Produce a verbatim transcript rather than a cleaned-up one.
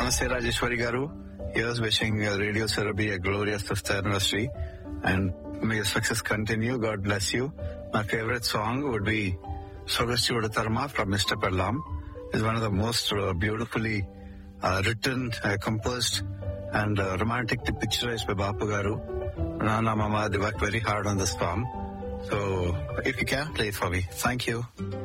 Namaste, Rajeshwari Garu. Here's wishing uh, Radio Surabhi a glorious fifth anniversary, and may your success continue. God bless you. My favorite song would be Sogasti Udatarma from Mister Perlam. It's one of the most uh, beautifully uh, written, uh, composed, and uh, romantically picturized by Bapu Garu. Nana Mama, they worked very hard on this song. So, if you can, play it for me. Thank you.